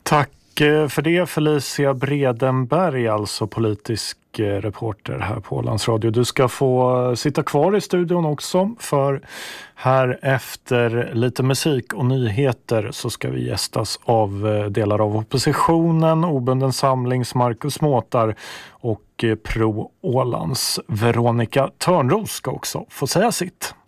Tack för det, Felicia Bredenberg, alltså politisk reporter här på Ålands Radio. Du ska få sitta kvar i studion också, för här efter lite musik och nyheter så ska vi gästas av delar av oppositionen, Obunden samlings Marcus Måtar och Pro Ålands Veronica Törnros ska också få säga sitt.